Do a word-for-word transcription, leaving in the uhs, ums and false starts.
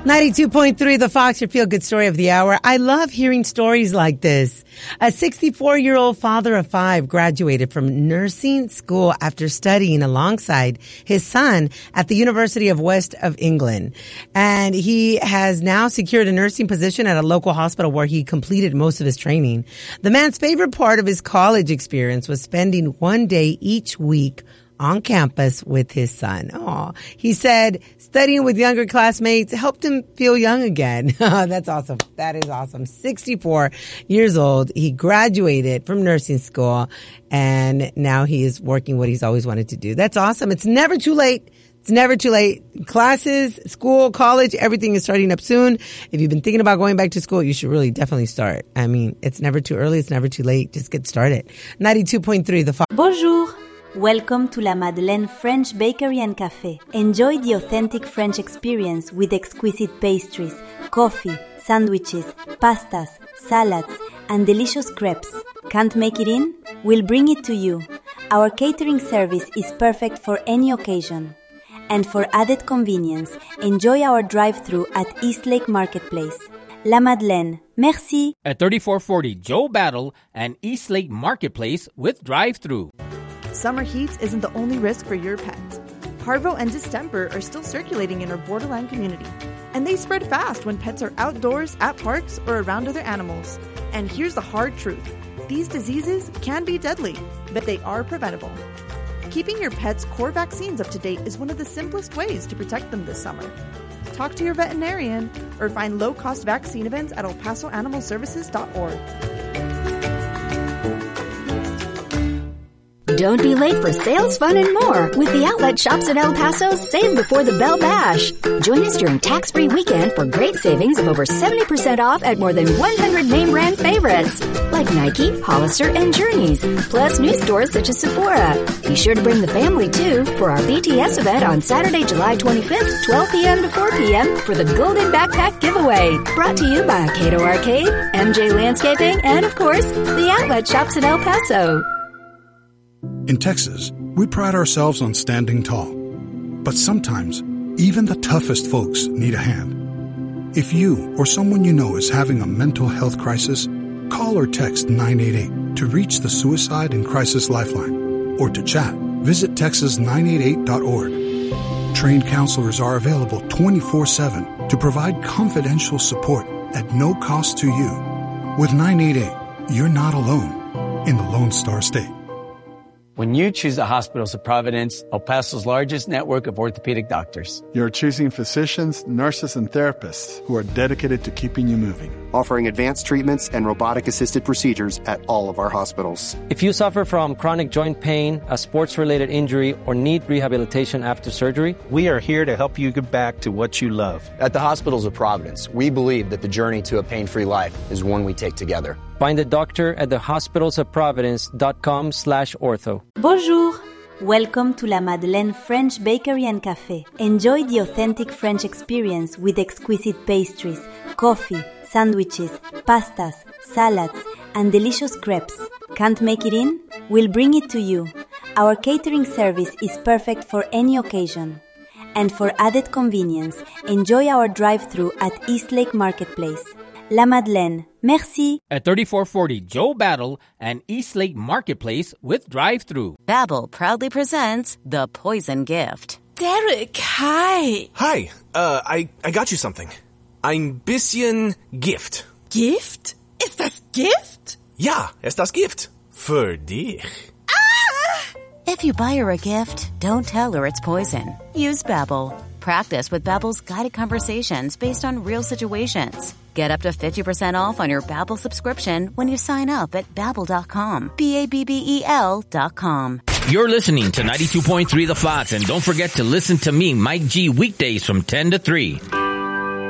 ninety-two point three The Fox, your feel-good story of the hour. I love hearing stories like this. A sixty-four-year-old father of five graduated from nursing school after studying alongside his son at the University of West of England. And he has now secured a nursing position at a local hospital where he completed most of his training. The man's favorite part of his college experience was spending one day each week on campus with his son. Oh, he said studying with younger classmates helped him feel young again. That's awesome. That is awesome. sixty-four years old. He graduated from nursing school and now he is working what he's always wanted to do. That's awesome. It's never too late. It's never too late. Classes, school, college, everything is starting up soon. If you've been thinking about going back to school, you should really definitely start. I mean, it's never too early. It's never too late. Just get started. ninety-two point three The Fox. Bonjour. Welcome to La Madeleine French Bakery and Café. Enjoy the authentic French experience with exquisite pastries, coffee, sandwiches, pastas, salads, and delicious crepes. Can't make it in? We'll bring it to you. Our catering service is perfect for any occasion. And for added convenience, enjoy our drive-thru at Eastlake Marketplace. La Madeleine. Merci. At thirty-four forty Joe Battle and Eastlake Marketplace with drive-thru. Summer heat isn't the only risk for your pet. Parvo and distemper are still circulating in our borderland community, and they spread fast when pets are outdoors, at parks, or around other animals. And here's the hard truth. These diseases can be deadly, but they are preventable. Keeping your pet's core vaccines up to date is one of the simplest ways to protect them this summer. Talk to your veterinarian or find low-cost vaccine events at el paso animal services dot org. Don't be late for sales, fun, and more with the outlet shops in El Paso Save Before the Bell Bash. Join us during tax-free weekend for great savings of over seventy percent off at more than one hundred name brand favorites like Nike, Hollister, and Journeys, plus new stores such as Sephora. Be sure to bring the family too for our B T S event on Saturday, July twenty-fifth, twelve p.m. to four p.m. for the Golden Backpack Giveaway. Brought to you by Cato Arcade, M J Landscaping, and of course, the outlet shops in El Paso. In Texas, we pride ourselves on standing tall. But sometimes, even the toughest folks need a hand. If you or someone you know is having a mental health crisis, call or text nine eight eight to reach the Suicide and Crisis Lifeline. Or to chat, visit texas nine eight eight dot org. Trained counselors are available twenty-four seven to provide confidential support at no cost to you. With nine eight eight, you're not alone in the Lone Star State. When you choose the Hospitals of Providence, El Paso's largest network of orthopedic doctors. You're choosing physicians, nurses, and therapists who are dedicated to keeping you moving. Offering advanced treatments and robotic-assisted procedures at all of our hospitals. If you suffer from chronic joint pain, a sports-related injury, or need rehabilitation after surgery, we are here to help you get back to what you love. At the Hospitals of Providence, we believe that the journey to a pain-free life is one we take together. Find a doctor at the hospitals of providence dot com slash ortho. Bonjour. Welcome to La Madeleine French Bakery and Café. Enjoy the authentic French experience with exquisite pastries, coffee, sandwiches, pastas, salads, and delicious crepes. Can't make it in? We'll bring it to you. Our catering service is perfect for any occasion. And for added convenience, enjoy our drive-thru at Eastlake Marketplace. La Madeleine. Merci. At thirty-four forty Joe Battle and Eastlake Marketplace with drive-thru. Babbel proudly presents The Poison Gift. Derek, hi. Hi. Uh, I, I got you something. Ein bisschen Gift. Gift? Ist das Gift? Ja, ist das Gift. Für dich. Ah! If you buy her a gift, don't tell her it's poison. Use Babbel. Practice with Babbel's guided conversations based on real situations. Get up to fifty percent off on your Babbel subscription when you sign up at babbel dot com. B A B B E L dot com. You're listening to ninety-two point three The Fox, and don't forget to listen to me, Mike G, weekdays from ten to three.